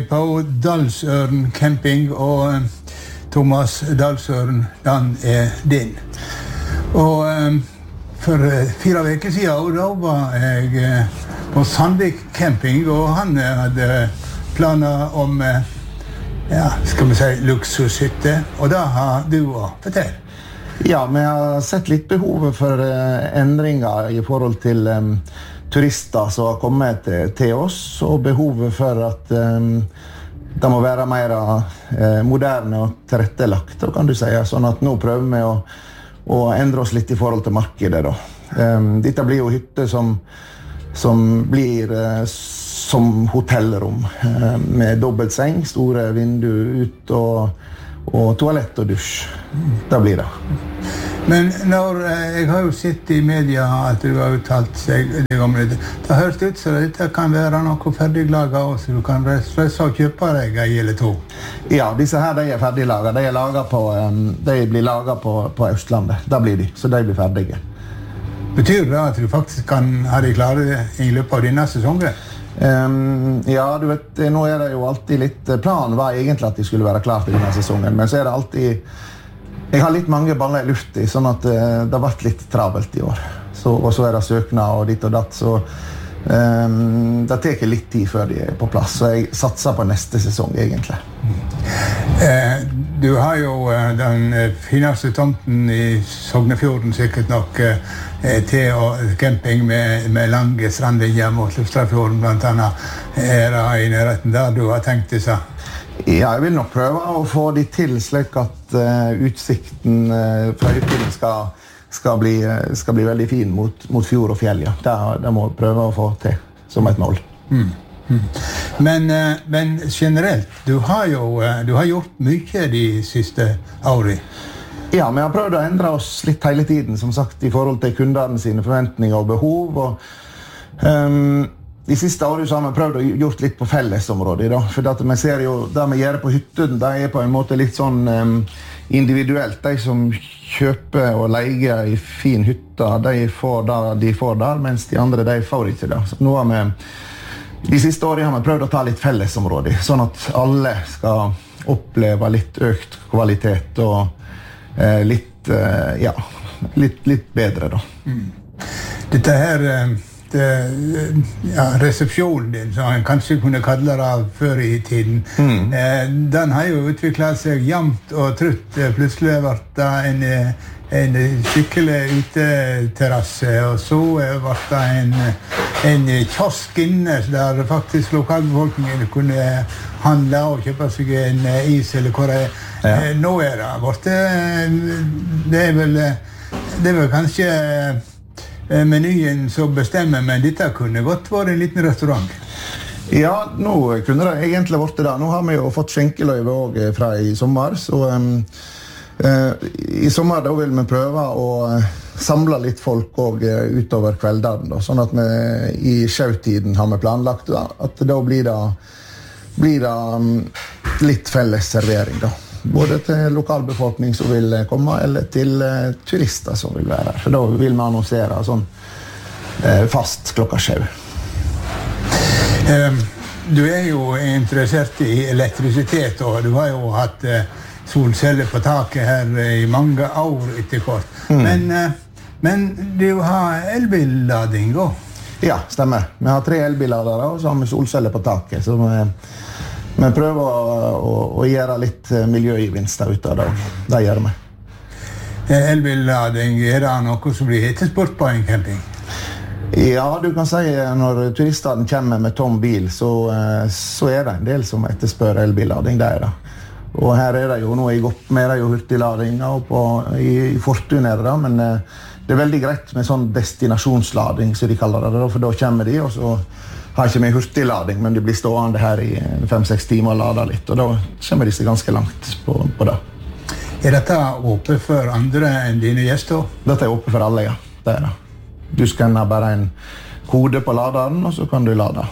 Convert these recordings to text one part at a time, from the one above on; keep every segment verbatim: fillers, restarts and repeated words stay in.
På Dalsøren camping, og Thomas Dalsøren, den er din. Og um, for fire veker siden da var jeg uh, på Sandvik camping, og han uh, hadde planer om uh, ja, skal vi si luksushytte, og da har du å fortelle. Ja, vi har sett litt behovet for uh, endringer i forhold til um, turister som har kommet til, til oss, og behovet for at um, det må være mer uh, moderne og tilrettelagt, kan du si. Sånn at nå prøver vi å, å endre oss litt i forhold til markedet. Da. Um, dette blir jo hytte som, som blir uh, som hotellrom, uh, med dobbelt seng, store vinduer ut, og, og toalett og dusj. Det blir det. Men når, jeg har jo sett i media at du har uttalt seg om det. Det har hørt ut så dette kan være noe ferdiglaget også, så du kan stresse og kjøpe deg en eller to. Ja, disse her de er ferdiglaget. De, er laget på, de blir laget på, på Østlandet. Da blir de, så de blir ferdige. Betyr det at du faktisk kan ha de klare i løpet av denne sesongen? Um, ja, du vet, nå er det jo alltid litt, planen var egentlig at de skulle være klare til denne sesongen, men så er det alltid jeg har litt mange baller i luft i, sånn at uh, det har vært litt travelt i år. Så, og så er det søknad og ditt og datt, så um, det tar litt tid før de er på plass. Så jeg satser på neste sesong, egentlig. Eh, du har jo uh, den fineste tomten i Sognefjorden, sikkert nok, uh, til å camping med, med lange strandlinjer mot Lufstrafjorden, blant annet. Er det i nærheten der du har tenkt det seg? Ja, jeg vil nok prøve å få de til slik at uh, utsikten uh, fra hytten skal, skal, bli, uh, skal bli veldig fin mot, mot fjord og fjell. Ja. Det, det må jeg prøve å få til som et mål. Mm. Mm. Men, uh, men generelt, du har jo uh, du har gjort mye de siste årene. Ja, vi har prøvd å endre oss litt hele tiden, som sagt, i forhold til kundene sine forventninger og behov. Og, um, De siste årene har vi prøvd å gjort litt på fellesområdet, da. For at vi ser jo, det vi gjør på hytten, det er på en måte litt sånn um, individuelt. De som kjøper og leier i fin hytte, de får det de får der, mens de andre, de får ikke det. Så nå har vi, de siste årene har vi prøvd å ta litt fellesområde, sånn at alle skal oppleve litt økt kvalitet og uh, litt, uh, ja, litt, litt bedre, da. Mm. Dette her... Uh... Ja, resepsjonen din, som en kanskje kunne kalle det før i tiden, mm. eh, den har jo utviklet seg jevnt og trutt. Plutselig ble det en, en skikkelig uteterrasse, og så ble det en, en kiosk inne, der faktisk lokalbefolkningen kunne handle og kjøpe seg en is, eller hva det er. Ja. Eh, nå er det borte. Det er vel, det er vel kanskje menyen som bestemmer, men dette kunne godt være en liten restaurant. Ja, nå kunne det egentlig vært det. Nå har vi jo fått skjenkeløyve også fra i sommer, så um, uh, i sommer da vil vi prøve å samle litt folk også utover kveldene, da, sånn at vi i sjautiden har vi planlagt da, at da blir det, blir det um, litt felles servering da. Både til lokalbefolkning som vil komme, eller til uh, turister som vil være her. For da vil vi annonsere sånn uh, fast klokka sju. Um, du er jo interessert i elektrisitet, og du har jo hatt uh, solceller på taket her i mange år etter kort. Mm. Men, uh, men du har elbillading også? Ja, stemmer. Vi har tre elbilladere, og så har vi solceller på taket, så vi Vi prøver å, å, å gjøre litt miljøgevinster ut av det. Det gjør vi. Elbillading, er det noe som blir etterspurt på en camping? Ja, du kan si når turistene kommer med tom bil, så, så er det en del som etterspør elbillading. Det er det. Og her er det jo noe i godt med det, jo hurtiglading, og på, i, i Fortun er det da, men det er veldig greit med sånn destinasjonslading, som de kaller det, for da kommer de, og så har ikke med hurtiglading, men de blir stående her i fem-seks timer og lader litt, og da kommer de seg ganske langt på, på det. Er dette åpent for andre enn dine gjester? Dette er åpent for alle, ja. Det er det. Du skanner bare en kode på laderen, og så kan du lade.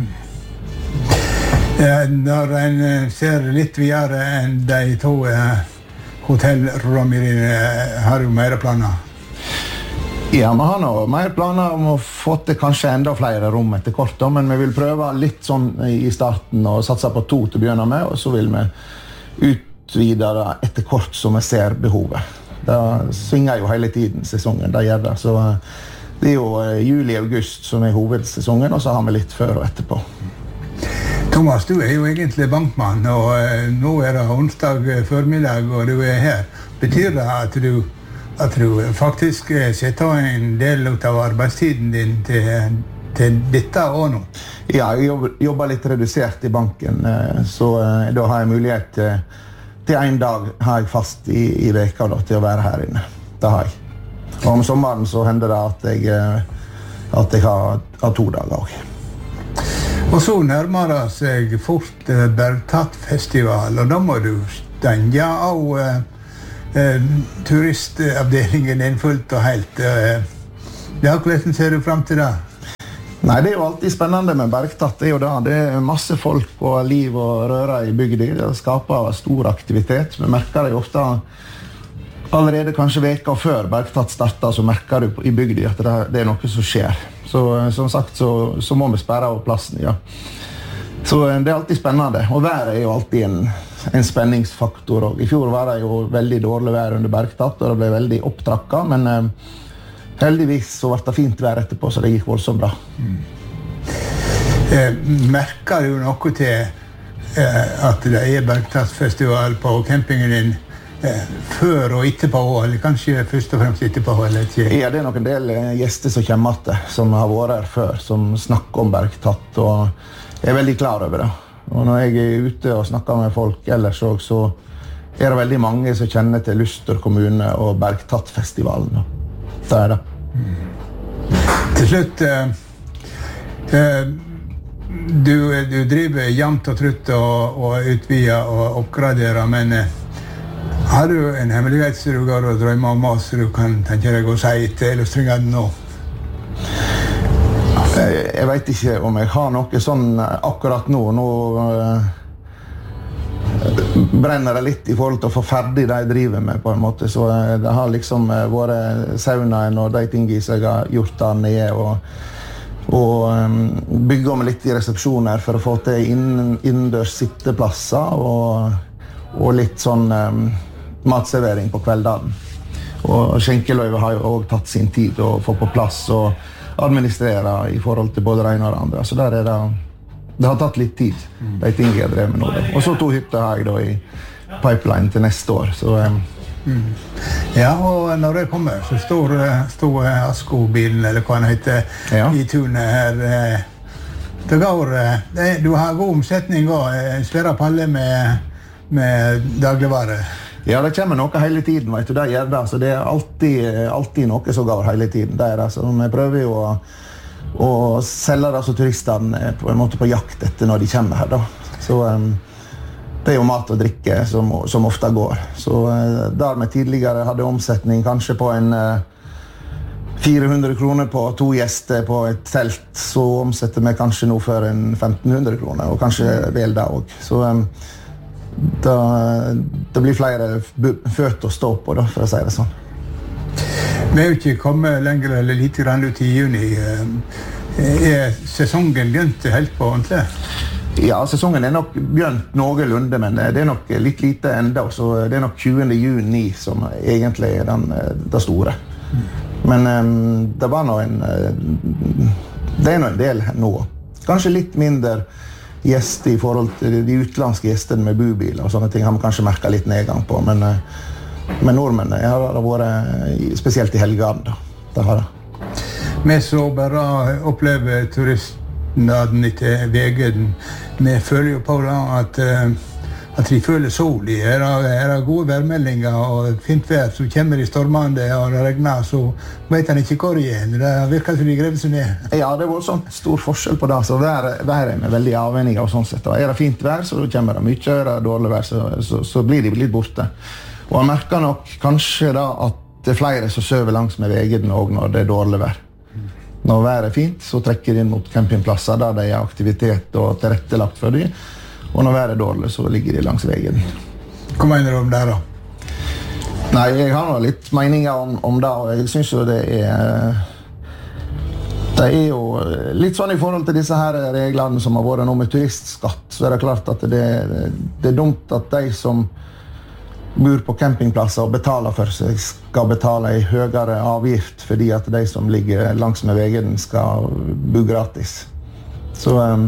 Når en ser litt videre enn de to hotellrommene dine, har du mer planer? Ja, vi har nå mer planer om å få til kanskje enda flere rom etter kort, da, men vi vil prøve litt sånn i starten og satse på to til å begynne med, og så vil vi utvide det etter kort som vi ser behovet. Det svinger jo hele tiden sesongen, det gjør det. Så det er jo juli-august som er hovedsesongen, og så har vi litt før og etterpå. Thomas, du er jo egentlig bankmann, og nå er det onsdag formiddag, og du er her. Betyr det at du at du faktisk setter en del av arbeidstiden din til, til dette og nå? Ja, jeg jobber, jobber litt redusert i banken, så da har jeg mulighet til, til en dag har jeg fast i, i veka da, til å være her inne. Det har jeg. Og om sommeren så hender det at jeg, at jeg har, har to dager også. Og så nærmer det seg fort Bergtatt-festival, og da må du stenge av Eh, turistavdelingen er fullt og helt. Eh, ja, hvordan ser du frem til det? Nei, det er jo alltid spennende med Bergtatt. Det er jo det. Det er masse folk og liv og røre i bygda. Det skaper stor aktivitet. Vi merker det jo ofte allerede kanskje veka før Bergtatt starter, så merker du i bygda at det, det er noe som skjer. Så som sagt så, så må vi sperre av plassen, ja. Så det er alltid spennende. Og været er jo alltid en en spenningsfaktor. Og i fjor var det jo veldig dårlig vær under Bergtatt, og det ble veldig opptrakket, men eh, heldigvis så ble det fint vær etterpå, så det gikk voldsomt bra. Mm. Eh, merker du noe til eh, at det er Bergtatt-festival på campingen din eh, før og etterpå, eller kanskje først og fremst etterpå, eller ikke? Ja, det er nok en del gjester som kommer til, som har vært her før, som snakker om Bergtatt, og jeg er veldig klar over det. Og når jeg er ute og snakker med folk ellers også, så er det veldig mange som kjenner til Luster kommune og Bergtatt-festivalen. Det er det. Mm. Til slutt, eh, eh, du, du driver jevnt og trutt og, og utvider og oppgraderer, men eh, har du en hemmelighet som du går og drømmer om oss, så du kan tenke deg å si til illustreringen nå? Jeg vet ikke om jeg har noe sånn akkurat nå. Nå uh, brenner det litt i forhold til å få ferdig det jeg driver med på en måte. Så uh, det har liksom uh, vært saunaen og de tingene som jeg har gjort der nede. Og, og um, bygger meg litt i resepsjoner for å få til inn, innendørs sitteplasser. Og, og litt sånn um, matservering på kveldene. Og skjenkeløyve har jo også tatt sin tid å få på plass. Og administrere i forhold til både det ene og det andre. Så der er det, det har tatt litt tid, de tingene jeg drev med nå. Og så to hytter har jeg da i pipeline til neste år. Så, um. mm. Ja, og når det kommer, så står, står Asko-bilen, eller hva den heter, ja. I tunet her. Det går, det, du har god omsetning og en svære palle med, med dagligvarer. Ja, det kommer noe hele tiden, vet du, det gjør det. Så det er alltid, alltid noe som går hele tiden. Det er det. Så vi prøver jo å, å selge det så turistene på en måte på jakt etter når de kommer her, da. Så um, det er jo mat og drikke som, som ofte går. Så uh, der vi tidligere hadde omsetning kanskje på en uh, fire hundre kroner på to gjester på et telt, så omsetter vi kanskje nå for en femten hundre kroner, og kanskje vel det også. Så um, Da, det blir flere føtter å stå på, da, for å si det sånn. Vi er jo ikke kommet lenger eller litt grann ut i juni. Er sesongen begynt helt på ordentlig? Ja, sesongen er nok begynt noenlunde, men det er nok litt lite enda, så det er nok tjuende juni som egentlig er den, det store. Men um, det var nå en det er nå en del nå. Kanskje litt mindre gjester i forhold til de utlandske gjestene med bubiler og sånne ting har man kanskje merket litt nedgang på, men, men nordmennene har det vært spesielt i helgene da. Det har det. Vi så bare opplever turistnaden til Vegeden. Vi føler jo på da at, at de føler sol i. Er det, er det gode værmeldinger og fint vær som kommer i stormende og det regner, så vet han ikke hvor igjen. Det virker som de grever seg ned. Ja, det var sånn stor forskjell på det. Så været er vi veldig avhengig av sånn sett. Er det fint vær, så kommer det mye. Er det dårlig vær, så, så, så blir de litt borte. Og jeg merker nok kanskje da at det er flere som søver langs med Vegeden også når det er dårlig vær. Når været er fint, så trekker de inn mot campingplasser der det er aktivitet og tilrettelagt for dem. Og når været er dårlig, så ligger de langs veien. Hva mener du om det da? Nei, jeg har noe litt meninger om, om det, og jeg synes jo det er... Det er jo litt sånn i forhold til disse her reglene som har vært nå med turistskatt, så er det klart at det, det er dumt at de som bor på campingplasser og betaler for seg skal betale en høyere avgift fordi at de som ligger langs med veien skal bo gratis. Så um,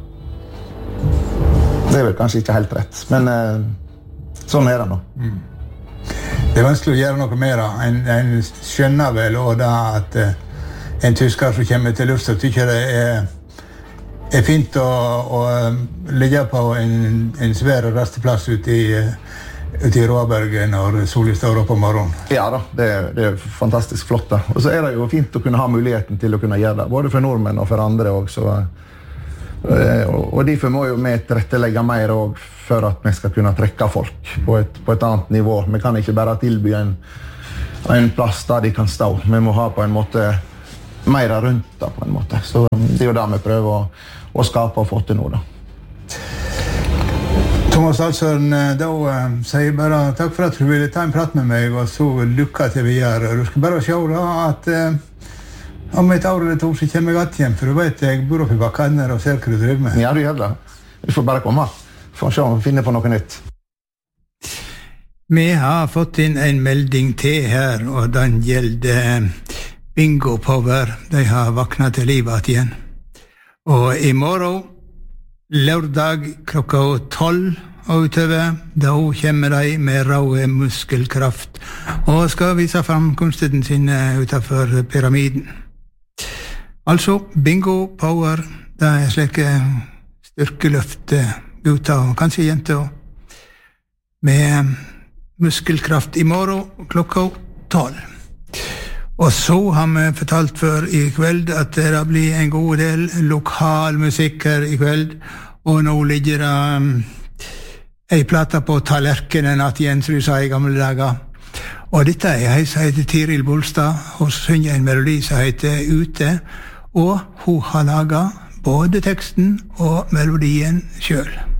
det er vel kanskje ikke helt rett, men uh, sånn er det nå. Mm. Det er vanskelig å gjøre noe mer. En, en skjønner vel også da at uh, en tysker som kommer til Luftstad tykker det er, er fint å, å ligge på en, en svær rasteplass ute i, ute i Råberget når solen står opp om morgenen. Ja da, det er, det er fantastisk flott da. Og så er det jo fint å kunne ha muligheten til å kunne gjøre det, både for nordmenn og for andre også. Og, og derfor må jo vi tilrettelegge mer også for at vi skal kunne trekke folk på et, på et annet nivå. Vi kan ikke bare tilby en, en plass der de kan stå. Vi må ha på en måte mer rundt da, på en måte. Så det er jo det vi prøver å, å skape og få til nå da. Thomas Alsøren, da uh, sier jeg bare takk for at du ville ta en prat med meg, og så lykke til videre. Du skal bare se da at uh, om et år eller to så kommer jeg igjen, for du vet jeg bor oppe i bakkene og ser hva du driver med. Ja, du gjør det. Vi får bare komme. Får se om vi finner på noe nytt. Vi har fått inn en melding til her, og den gjelder Bingo Power. De har vaknet til livet igjen. Og i morgen, lørdag klokka tolv og utover, da kommer de med rå muskelkraft og skal vise frem kunsten sin utenfor pyramiden. Altså, Bingo Power, det er slike styrkeløft gutter og kanskje jenter med muskelkraft i morgen klokka tolv. Og så har vi fortalt før i kveld at det blir en god del lokal musikk her i kveld, og nå ligger det um, ei plata på tallerkenen at Jens Rud sa i gamle dager. Og dette er ei som heter Tiril Bolstad, og synger en melodi som heter Ute, og hun har laget både teksten og melodien selv.